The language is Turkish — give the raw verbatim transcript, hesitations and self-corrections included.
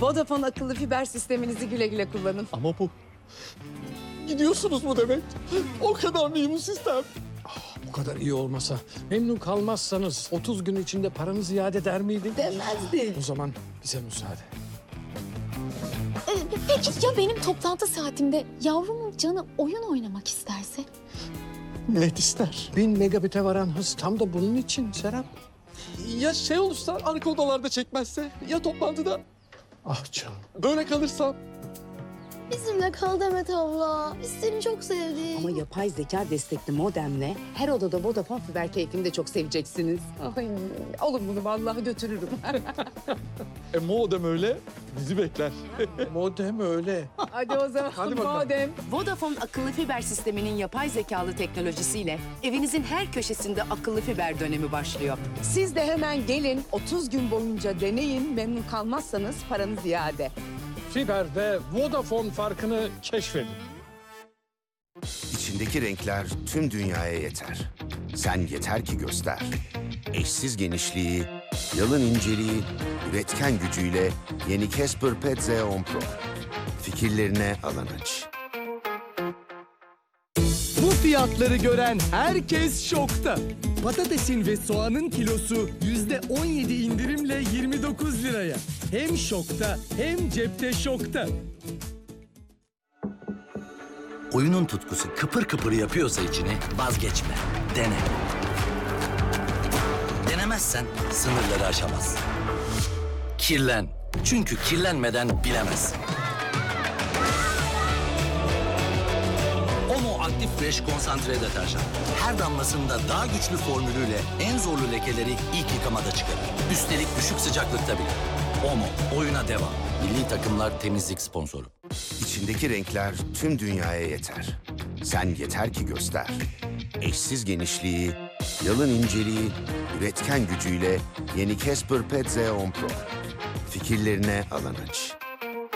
Vodafone akıllı fiber sisteminizi güle güle kullanın. Ama bu... Gidiyorsunuz mu demek? O kadar mühim sistem. Bu kadar iyi olmasa, memnun kalmazsanız otuz gün içinde paranızı iade eder miydik? Demezdi. O zaman bize müsaade. Ee, peki ya benim toplantı saatimde yavrumun canı oyun oynamak isterse? Net ister. Bin megabite varan hız tam da bunun için Serap. Ya şey olursa, arka odalarda çekmezse, ya toplantıda Ah canım. böyle kalırsam. Bizimle kal Demet abla. Biz seni çok sevdik. Ama yapay zeka destekli modemle her odada Vodafone fiber keyfini de çok seveceksiniz. Ay, olur bunu vallahi götürürüm. E modem öyle, bizi bekler. Modem öyle. Hadi o zaman Hadi bakalım. modem. Vodafone akıllı fiber sisteminin yapay zekalı teknolojisiyle evinizin her köşesinde akıllı fiber dönemi başlıyor. Siz de hemen gelin otuz gün boyunca deneyin. Memnun kalmazsanız paranız iade. Fiber'de Vodafone farkını keşfedin. İçindeki renkler tüm dünyaya yeter. Sen yeter ki göster. Eşsiz genişliği, yalın inceliği, üretken gücüyle yeni Casper Pet Z on Pro. Fikirlerine alan aç. Bu fiyatları gören herkes şokta. Patatesin ve soğanın kilosu yüzde on yedi indirimle yirmi dokuz liraya. Hem şokta hem cepte şokta. Oyunun tutkusu kıpır kıpır yapıyorsa içini vazgeçme, dene. Denemezsen sınırları aşamazsın. Kirlen. Çünkü kirlenmeden bilemezsin. Omo Aktif Fresh konsantre deterjan. Her damlasında daha güçlü formülüyle en zorlu lekeleri ilk yıkamada çıkarır. Üstelik düşük sıcaklıkta bile. Omo, oyuna devam. Milli takımlar temizlik sponsoru. İçindeki renkler tüm dünyaya yeter. Sen yeter ki göster. Eşsiz genişliği, yalın inceliği, üretken gücüyle yeni Casper Pet Z on Pro. Fikirlerine alan aç.